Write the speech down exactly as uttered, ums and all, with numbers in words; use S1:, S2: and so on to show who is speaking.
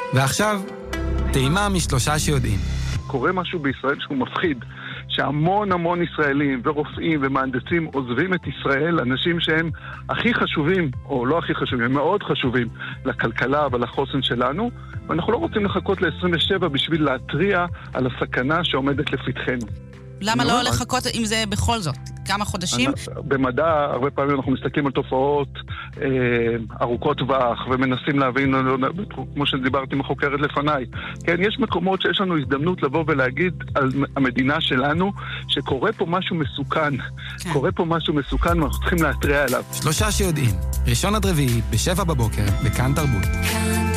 S1: ועכשיו, טעימה משלושה שיודעים.
S2: קורה משהו בישראל שהוא מפחיד, שהמון המון ישראלים ורופאים ומהנדסים עוזבים את ישראל, אנשים שהם הכי חשובים, או לא הכי חשובים, הם מאוד חשובים לכלכלה ולחוסן שלנו, ואנחנו לא רוצים לחכות ל-עשרים ושבע בשביל להטריע על הסכנה שעומדת לפתחנו.
S3: למה לא לחכות עם זה בכל זאת? כמה חודשים?
S2: במדע, הרבה פעמים אנחנו מסתכלים על תופעות אה, ארוכות טווח, ומנסים להבין, כמו שדיברתי עם החוקרת לפניי. כן, יש מקומות שיש לנו הזדמנות לבוא ולהגיד על המדינה שלנו, שקורה פה משהו מסוכן. כן. קורה פה משהו מסוכן, ואנחנו צריכים להטריע עליו.
S1: שלושה שיודעים, ראשון עד רביעי, בשבע בבוקר, בכאן תרבות. כאן